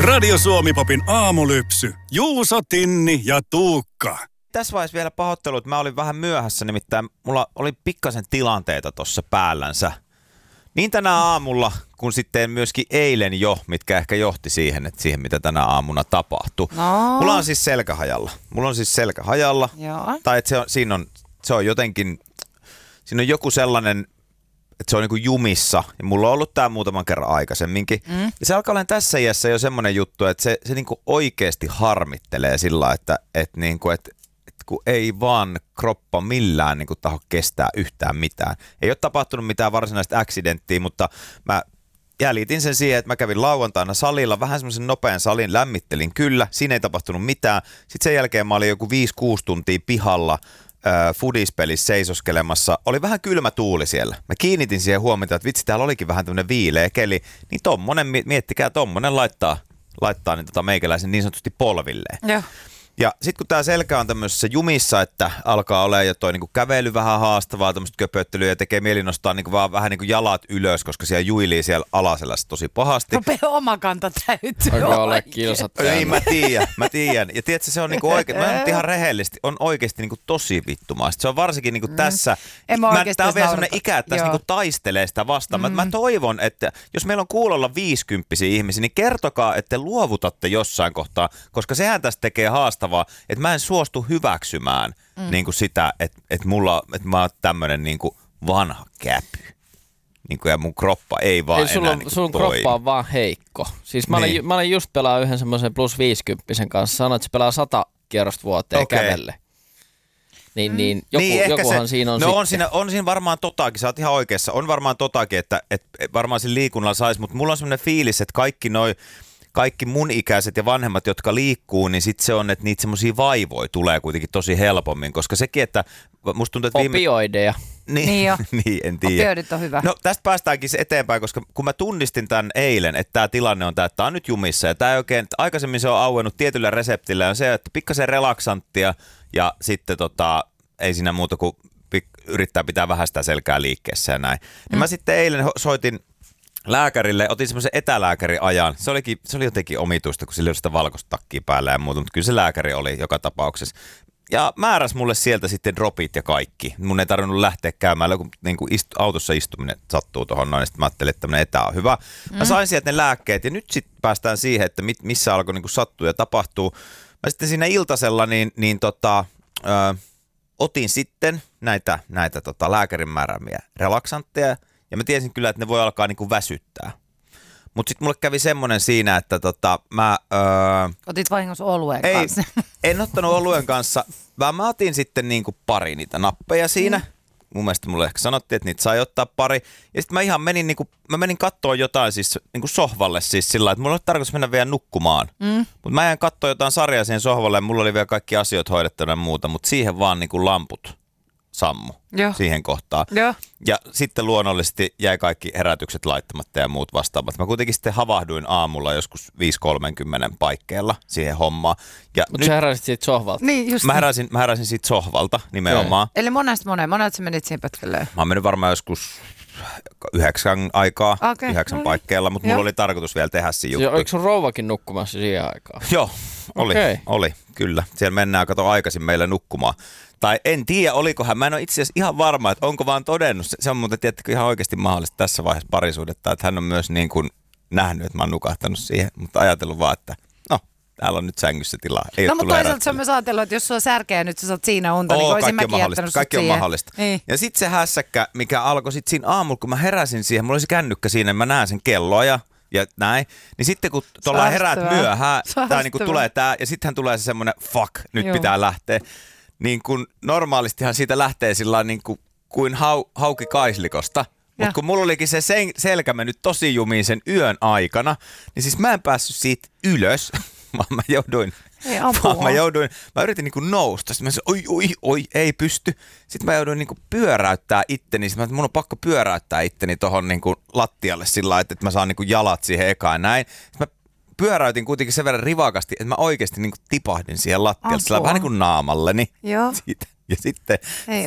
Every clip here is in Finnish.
Radio Suomi-popin aamulypsy. Juuso, Tinni ja Tuukka. Tässä vaiheessa vielä pahoittelut. Mä olin vähän myöhässä, nimittäin mulla oli pikkasen tilanteita tuossa päällänsä. Niin tänä aamulla, kun sitten myöskin eilen jo, mitkä ehkä johti siihen, että siihen mitä tänä aamuna tapahtui. No. Mulla on siis selkähajalla. Joo. Tai että se on jotenkin, siinä on joku sellainen, että se on niinku jumissa. Ja mulla on ollut tää muutaman kerran aikaisemminkin. Ja se alkaa olla tässä iässä jo semmoinen juttu, että se niinku oikeasti harmittelee sillä, että kun ei vaan kroppa millään niin taho kestää yhtään mitään. Ei ole tapahtunut mitään varsinaista accidenttiä, mutta mä jäljitin sen siihen, että mä kävin lauantaina salilla, vähän semmoisen nopean salin, lämmittelin kyllä, siinä ei tapahtunut mitään. Sitten sen jälkeen mä olin joku 5-6 tuntia pihalla foodispelissä seisoskelemassa. Oli vähän kylmä tuuli siellä. Mä kiinnitin siihen huomiota, että vitsi, täällä olikin vähän tämmöinen viileä keli. Niin tommonen, miettikää tommonen laittaa niin meikäläisen niin sanotusti polvilleen. Joo. Ja sitten kun tää selkä on tämmöisessä jumissa, että alkaa olla jo toi niinku kävely vähän haastavaa, tämmöistä köpöttelyä ja tekee mieli nostaa niinku vaan vähän niinku jalat ylös, koska siellä juilii siellä alaselässä tosi pahasti. Rupee oma kanta täytyy. Alkaa olla kiusattaja. Niin mä tiedän. Ja tiedätkö, se on niinku oikein, mä nyt ihan rehellisesti, on oikeasti niinku tosi vittumaista. Se on varsinkin niinku tässä. Tää on vielä semmoinen ikä, että tässä niinku taistelee sitä vastaan. Mä toivon, että jos meillä on kuulolla 50 ihmisiä, niin kertokaa, että luovutatte jossain kohtaa, koska sehän tästä tekee haastavaa, että mä en suostu hyväksymään niinku sitä, että mä oon tämmönen niinku vanha käpy. Niinku, ja mun kroppa ei vaan enää niinku sun kroppa on vaan heikko. Siis mä olin just pelaa yhden semmoisen plus 50 kanssa. Sanoin, että se pelaa 100 kierrosta vuoteen kävelle. Niin jokuhan siinä on sitten. On siinä varmaan totakin, sä oot ihan oikeassa. On varmaan totakin, että varmaan siinä liikunnalla saisi, mutta mulla on semmoinen fiilis, että kaikki mun ikäiset ja vanhemmat, jotka liikkuu, niin sit se on, että niitä semmosia vaivoja tulee kuitenkin tosi helpommin, koska sekin, että musta tuntuu, että opioideja. Niin jo. Niin, en tiedä. Opioidit on hyvä. No tästä päästäänkin se eteenpäin, koska kun mä tunnistin tämän eilen, että tämä tilanne on tämä, että tämä on nyt jumissa ja tämä ei oikein, aikaisemmin se on auennut tietyllä reseptillä, on se, että pikkasen relaksanttia ja sitten ei siinä muuta kuin yrittää pitää vähän sitä selkää liikkeessä ja näin. Ja mä sitten eilen soitin lääkärille, otin semmoisen etälääkäriajan. Se oli jotenkin omituista, kun sillä oli sitä valkoista takkia päällä ja muuta, mutta kyllä se lääkäri oli joka tapauksessa. Ja määräsi mulle sieltä sitten dropit ja kaikki. Mun ei tarvinnut lähteä käymään, kun niinku autossa istuminen sattuu tuohon noin, sitten mä ajattelin, että tämmöinen etä on hyvä. Mä sain sieltä ne lääkkeet ja nyt sitten päästään siihen, että missä alkoi niinku sattua ja tapahtuu. Mä sitten siinä iltasella otin sitten näitä lääkärin määräämiä relaksantteja. Ja mä tiesin kyllä, että ne voi alkaa niinku väsyttää. Mutta sitten mulle kävi semmoinen siinä, että Otit vahingossa oluen kanssa. En ottanut oluen kanssa, vaan mä otin sitten niinku pari niitä nappeja siinä. Mun mielestä mulle ehkä sanottiin, että niitä sai ottaa pari. Ja sitten mä ihan menin kattoon jotain siis niinku sohvalle siis sillä, että mulla oli tarkoitus mennä vielä nukkumaan. Mutta mä jäin kattoon jotain sarjaa siihen sohvalle ja mulla oli vielä kaikki asiat hoidettuna ja muuta, mutta siihen vaan niinku lamput sammu siihen kohtaan. Joo. Ja sitten luonnollisesti jäi kaikki herätykset laittamatta ja muut vastaavat. Mä kuitenkin sitten havahduin aamulla joskus 5:30 paikkeilla siihen hommaan. Mutta sä heräsit siitä sohvalta? Niin, just mä heräsin siitä sohvalta nimenomaan. Eli monesta sä menit siihen pötkelleen? Mä oon mennyt varmaan joskus 9 aikaa, 9 paikkeilla, mutta mulla oli tarkoitus vielä tehdä siinä juttu. Oliko sun rouvakin nukkumassa siihen aikaan? Joo, oli, kyllä. Siellä mennään aikaisin meille nukkumaan. Tai en tiedä, olikohan. Mä en ole itse asiassa ihan varma, että onko vaan todennut. Se on muuten tietenkin ihan oikeasti mahdollista tässä vaiheessa parisuudetta, että hän on myös niin kuin nähnyt, että mä oon nukahtanut siihen, mutta ajatellut vaan, että täällä on nyt sängyssä tilaa. Mutta toisaalta se on myös ajatellut, että jos sua särkeä nyt sä saat siinä unta, niin olisin mäkin jättänyt kaikki on siihen. mahdollista. Niin. Ja sitten se hässäkkä, mikä alkoi sitten siinä aamulla, kun mä heräsin siihen, mulla oli se kännykkä siinä, mä näen sen kelloa ja näin. Niin sitten kun tuolla heräät myöhään, tää niinku tulee tää, ja sittenhän tulee se semmoinen nyt pitää lähteä. Niin kun normaalistihan siitä lähtee sillä niin kuin hauki kaislikosta. Mutta kun mulla olikin se selkä mennyt tosi jumiin sen yön aikana, niin siis mä en päässyt siitä ylös, vaan mä yritin niinku nousta. Sitten mä sanoin, oi, ei pysty. Sitten mä jouduin niinku pyöräyttää itteni. Sitten mun on pakko pyöräyttää itteni tohon niinku lattialle sillä lailla, että mä saan niinku jalat siihen ekaan ja näin. Sitten mä pyöräytin kuitenkin sen verran rivakasti, että mä oikeasti niinku tipahdin siihen lattialle. Sillä vähän niin kuin naamalleni. Joo. Ja sitten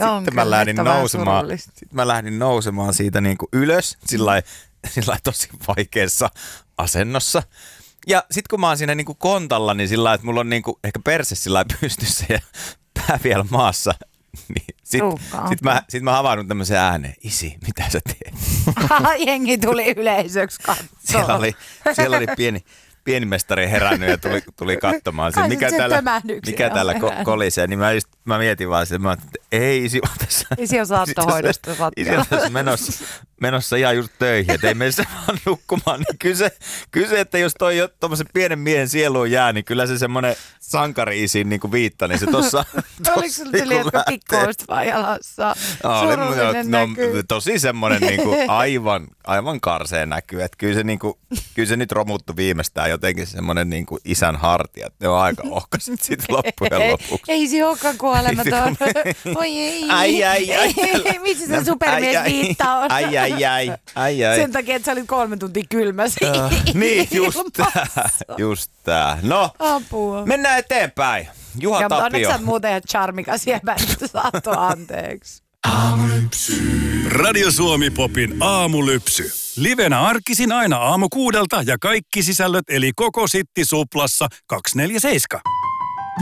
mä lähdin nousemaan siitä niinku ylös sillä tosi vaikeassa asennossa. Ja sit kun mä oon siinä niinku kontalla, niin sillä lailla, että mulla on niinku ehkä perse sillä lailla pystyssä ja pää vielä maassa. Niin sit mä havahdun tämmöisen ääneen. Isi, mitä sä teet? Jengi tuli yleisöksi katsomaan. Siellä oli pieni mestari herännyt ja tuli katsomaan sen, mikä täällä kolisee. Niin mä mietin vaan sitä, että ei isi on tässä. Isi on saattohoidosta. Isi on tässä menossa ihan just töihin, että ei mene se vaan nukkumaan. Niin kyllä se, että jos toi tommosen pienen miehen sieluun jää, niin kyllä se semmoinen sankari-isiin niin kuin viittaa, niin se tossa oliko sulla tuli jotka pikkousta vaan jalassa? Surullinen näkyy. Tosi semmoinen niin kuin aivan karseen näkyy, että kyllä se nyt romuttu viimeistään jotenkin semmoinen niin kuin isän hartia, että ne on aika ohkaiset sitten loppujen lopuksi. Ei se olekaan kuolematon. Oi ei. Ai. Miksi se supermies viittaus? Ai. Sen takia, että sä olit 3 tuntia kylmäsi. Niin, just tää. No, apua. Mennään eteenpäin. Juha Tapio. Onneksi sä oot muuten ihan charmikas jäbä, että saatto anteeksi. Radio Suomi Popin aamulypsy. Livenä arkisin aina aamu 6 ja kaikki sisällöt eli koko Sitti Suplassa 247.